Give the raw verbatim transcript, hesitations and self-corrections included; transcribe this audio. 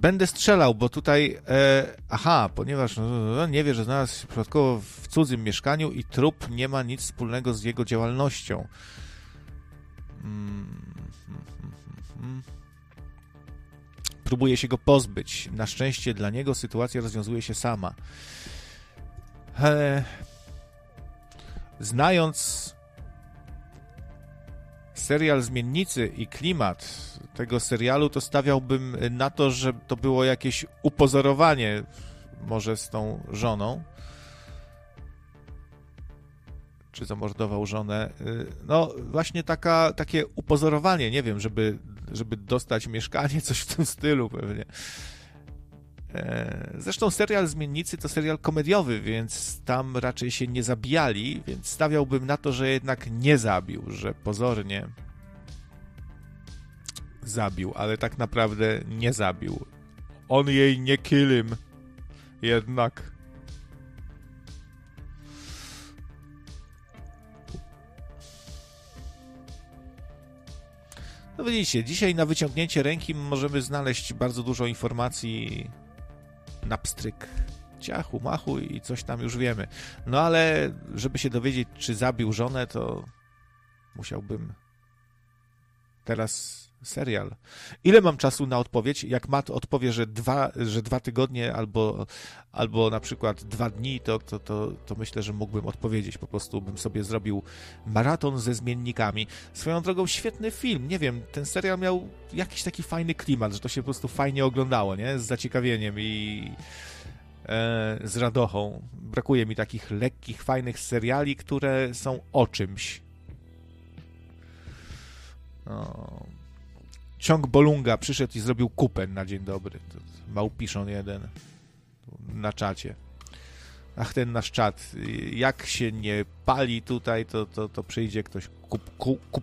Będę strzelał, bo tutaj... E, aha, ponieważ no, nie wie, że znalazł się przypadkowo w cudzym mieszkaniu i trup nie ma nic wspólnego z jego działalnością. Mm, mm, mm, mm. Próbuje się go pozbyć. Na szczęście dla niego sytuacja rozwiązuje się sama. E, znając serial Zmiennicy i klimat tego serialu, to stawiałbym na to, że to było jakieś upozorowanie może z tą żoną. Czy zamordował żonę. No właśnie taka, takie upozorowanie, nie wiem, żeby, żeby dostać mieszkanie, coś w tym stylu pewnie. Zresztą serial Zmiennicy to serial komediowy, więc tam raczej się nie zabijali, więc stawiałbym na to, że jednak nie zabił, że pozornie zabił, ale tak naprawdę nie zabił. On jej nie kill him. Jednak. No widzicie, dzisiaj na wyciągnięcie ręki możemy znaleźć bardzo dużo informacji na pstryk. Ciachu, machu i coś tam już wiemy. No ale żeby się dowiedzieć, czy zabił żonę, to musiałbym teraz serial. Ile mam czasu na odpowiedź? Jak Matt odpowie, że dwa, że dwa tygodnie albo, albo na przykład dwa dni, to, to, to, to myślę, że mógłbym odpowiedzieć. Po prostu bym sobie zrobił maraton ze zmiennikami. Swoją drogą świetny film. Nie wiem, ten serial miał jakiś taki fajny klimat, że to się po prostu fajnie oglądało, nie? Z zaciekawieniem i e, z radochą. Brakuje mi takich lekkich, fajnych seriali, które są o czymś. No. Ciąg Bolunga przyszedł i zrobił kupę na dzień dobry. Małpiszon jeden na czacie. Ach, ten nasz czat. Jak się nie pali tutaj, to, to, to przyjdzie ktoś kup, kup, kup,